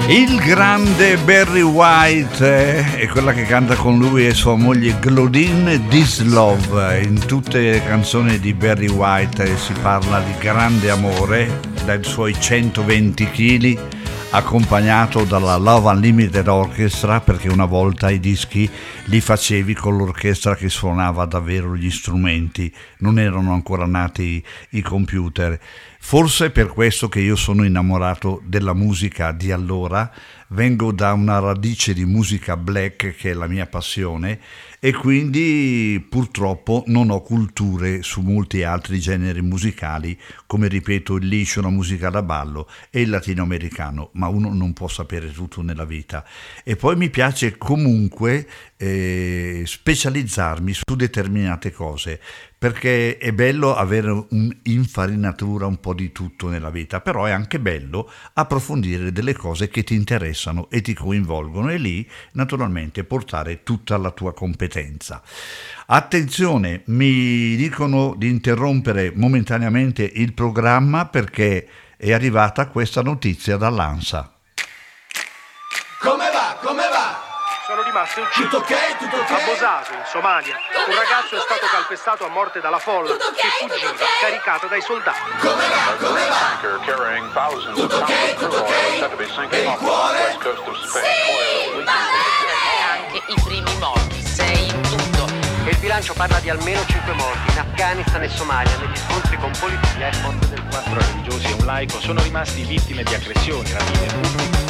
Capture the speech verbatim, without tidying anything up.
Il grande Barry White eh, e quella che canta con lui è sua moglie Claudine Dislove. In tutte le canzoni di Barry White eh, si parla di grande amore, dai suoi centoventi chili, accompagnato dalla Love Unlimited Orchestra, perché una volta i dischi li facevi con l'orchestra che suonava davvero gli strumenti, non erano ancora nati i computer. Forse per questo che io sono innamorato della musica di allora, vengo da una radice di musica black che è la mia passione e quindi purtroppo non ho culture su molti altri generi musicali, come ripeto il liscio, la musica da ballo e il latinoamericano, ma uno non può sapere tutto nella vita. E poi mi piace comunque eh, specializzarmi su determinate cose, perché è bello avere un'infarinatura un po' di tutto nella vita, però è anche bello approfondire delle cose che ti interessano e ti coinvolgono e lì naturalmente portare tutta la tua competenza. Attenzione, mi dicono di interrompere momentaneamente il programma perché è arrivata questa notizia dall'ANSA. Come va? Come va? Sono rimaste uccise. Tutto ok? Tutto ok? A Bosaso, in Somalia, un ragazzo è stato calpestato a morte dalla folla che fuggiva caricato dai soldati. Come va? Come va? Tutto ok? Tutto ok? E il cuore? Anche i primi morti, sei in tutto. E il bilancio parla di almeno cinque morti in Afghanistan e Somalia negli scontri con polizia e forze del quattro. Religiosi e un laico sono rimasti vittime di aggressioni, rapine,